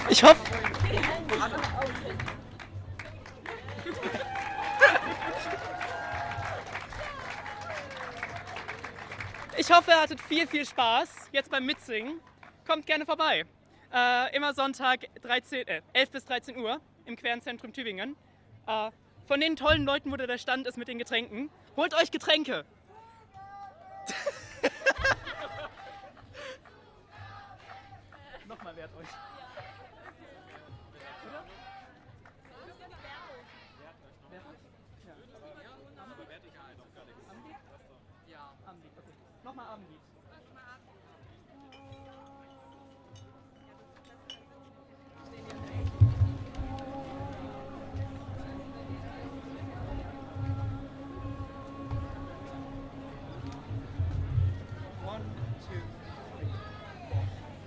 Ich hoffe... Ich hoffe, ihr hattet viel Spaß jetzt beim Mitsingen. Kommt gerne vorbei. Immer Sonntag 11 bis 13 Uhr im Querenzentrum Tübingen. Von den tollen Leuten, wo der Stand ist mit den Getränken. Holt euch Getränke! Nochmal wehrt euch. Oder? Ja. Nochmal Abendlied.